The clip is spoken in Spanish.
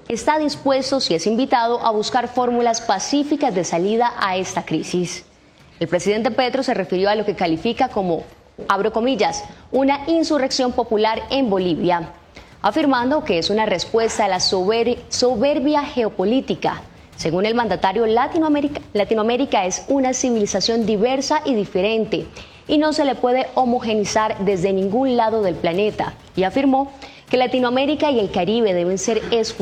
está dispuesto, si es invitado, a buscar fórmulas pacíficas de salida a esta crisis. El presidente Petro se refirió a lo que califica como, abro comillas, una insurrección popular en Bolivia, afirmando que es una respuesta a la soberbia geopolítica. Según el mandatario, Latinoamérica es una civilización diversa y diferente y no se le puede homogenizar desde ningún lado del planeta. Y afirmó que Latinoamérica y el Caribe deben ser escuchados